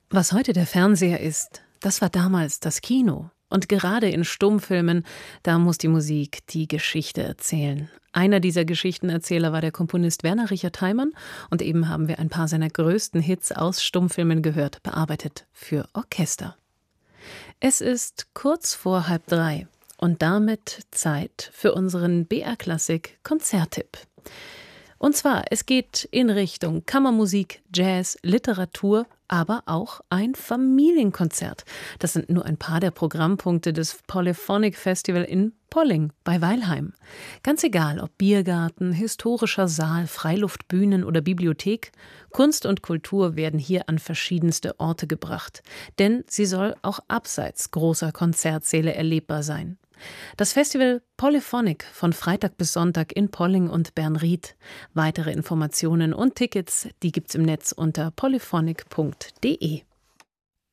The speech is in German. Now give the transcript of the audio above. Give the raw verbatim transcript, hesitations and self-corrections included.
Was heute der Fernseher ist, das war damals das Kino. Und gerade in Stummfilmen, da muss die Musik die Geschichte erzählen. Einer dieser Geschichtenerzähler war der Komponist Werner Richard Heimann und eben haben wir ein paar seiner größten Hits aus Stummfilmen gehört, bearbeitet für Orchester. Es ist kurz vor halb drei und damit Zeit für unseren B R-Klassik Konzerttipp. Und zwar, es geht in Richtung Kammermusik, Jazz, Literatur, aber auch ein Familienkonzert. Das sind nur ein paar der Programmpunkte des Polyphonic Festival in Polling bei Weilheim. Ganz egal, ob Biergarten, historischer Saal, Freiluftbühnen oder Bibliothek, Kunst und Kultur werden hier an verschiedenste Orte gebracht. Denn sie soll auch abseits großer Konzertsäle erlebbar sein. Das Festival Polyphonic von Freitag bis Sonntag in Polling und Bernried. Weitere Informationen und Tickets, die gibt's im Netz unter polyphonic punkt de.